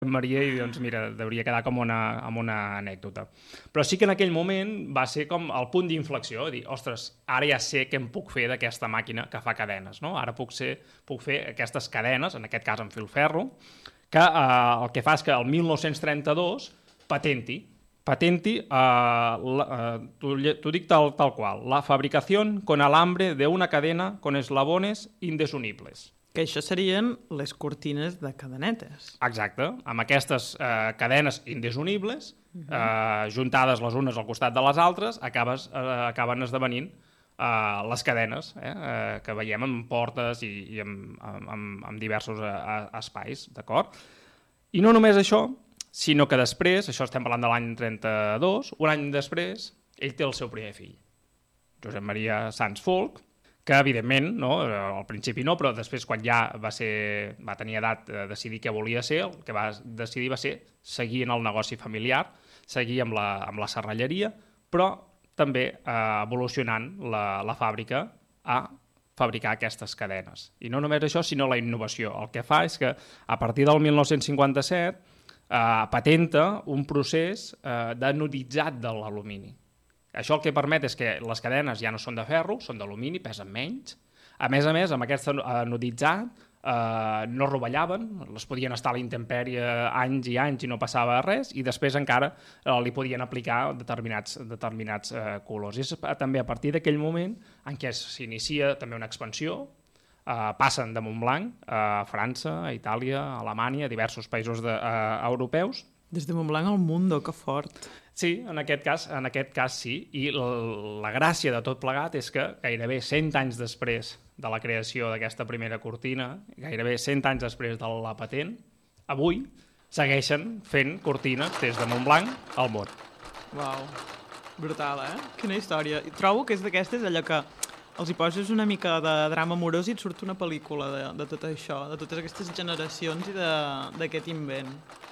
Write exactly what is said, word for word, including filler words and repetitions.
Josep Maria i doncs mira, hauria quedar com una, amb una anècdota. Però sí que en aquell moment va ser com el punt d'inflexió, dir, ostres, ara ja sé què em puc fer d'aquesta màquina que fa cadenes, no? Ara puc, ser, puc fer aquestes cadenes, en aquest cas en filferro, que eh, el que fa és que el mil nou-cents trenta-dos patenti, patenti, eh, eh, t'ho dic tal, tal qual, la fabricació con alambre de una cadena con eslabones indesunibles. Que això serien les cortines de cadenetes. Exacte, amb aquestes eh, cadenes indesunibles, eh, juntades les unes al costat de les altres, acabes, eh, acaben esdevenint eh, les cadenes eh, eh, que veiem en portes i, i en, en, en diversos eh, espais, d'acord? I no només això, sinó que després, això estem parlant de l'any trenta-dos, un any després, ell té el seu primer fill, Josep Maria Sans Folch, que evidentment, no, al principi no, però després quan ja va, ser, va tenir edat de decidir què volia ser, el que va decidir va ser seguir en el negoci familiar, seguir amb la, amb la serralleria, però també eh, evolucionant la, la fàbrica a fabricar aquestes cadenes. I no només això, sinó la innovació. El que fa és que a partir del mil nou-cents cinquanta-set eh, patenta un procés eh, d'anoditzat de l'alumini. Això el que permet és que les cadenes ja no són de ferro, són d'alumini, pesen menys. A més a més, amb aquest anoditzat eh, no rovellaven, les podien estar a la intempèrie anys i anys i no passava res, i després encara eh, li podien aplicar determinats, determinats eh, colors. I és també a partir d'aquell moment en què s'inicia també una expansió, eh, passen de Montblanc a França, a Itàlia, a Alemanya, a diversos països de, eh, europeus. Des de Montblanc al Mundo, que fort. Sí, en aquest cas, en aquest cas sí, i la, la gràcia de tot plegat és que gairebé cent anys després de la creació d'aquesta primera cortina, gairebé cent anys després de la patent, avui segueixen fent cortines des de Montblanc al món. Uau, brutal, eh? Quina història. I trobo que és d'aquestes allò que els hi poses una mica de drama amorós i et surt una pel·lícula de, de tot això, de totes aquestes generacions i d'aquest invent.